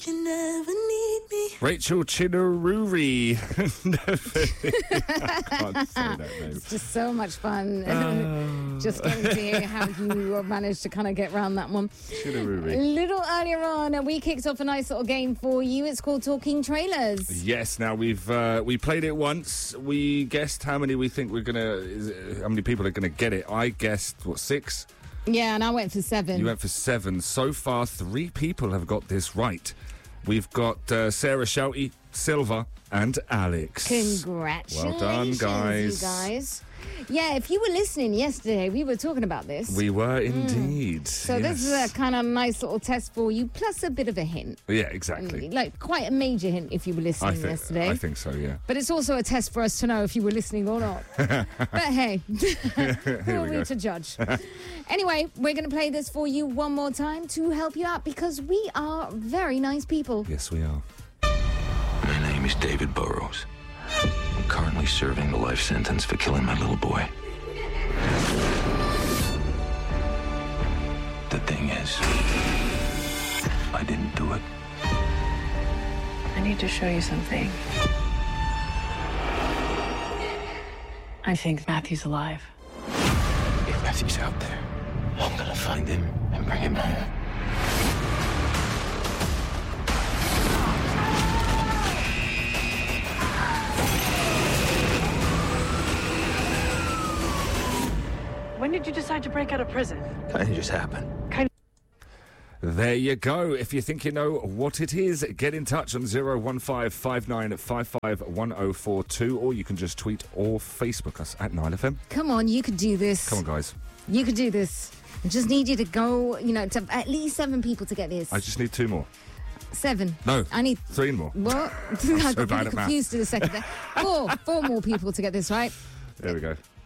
You never need me. Rachel Chidoruri. I can't say that name. It's just so much fun. Just getting to hear how you managed to kind of get around that one. Chidoruri. A little earlier on, we kicked off a nice little game for you. It's called Talking Trailers. Yes, now we played it once. We guessed how many we think how many people are gonna get it. I guessed 6? Yeah, and I went for 7. You went for 7. So far, 3 people have got this right. We've got Sarah Shouty, Silva, and Alex. Congratulations, Well done, guys. you guys. Yeah, if you were listening yesterday, we were talking about this. We were indeed. So this is a kind of nice little test for you, plus a bit of a hint. Yeah, exactly. Like quite a major hint if you were listening yesterday. I think so, yeah. But it's also a test for us to know if you were listening or not. But hey, who are we to judge? Anyway, we're going to play this for you one more time to help you out because we are very nice people. Yes, we are. My name is David Burrows. I'm currently serving the life sentence for killing my little boy. The thing is, I didn't do it. I need to show you something. I think Matthew's alive. If Matthew's out there, I'm gonna find him and bring him home. When did you decide to break out of prison? Kinda just happened. There you go. If you think you know what it is, get in touch on 01559551042, or you can just tweet or Facebook us at 9FM. Come on, you could do this. Come on, guys. You could do this. I just need you to go, to at least 7 people to get this. I just need 2 more. 7. No. I need 3 more. What? I so got bad really at confused in a second there. 4 more people to get this right. There we go.